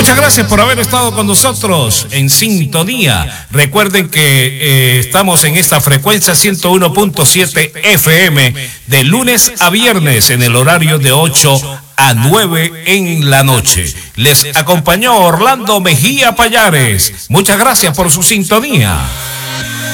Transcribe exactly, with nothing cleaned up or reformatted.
Muchas gracias por haber estado con nosotros en sintonía. Recuerden que eh, estamos en esta frecuencia ciento uno punto siete F M de lunes a viernes en el horario de ocho a nueve en la noche. Les acompañó Orlando Mejía Payares. Muchas gracias por su sintonía.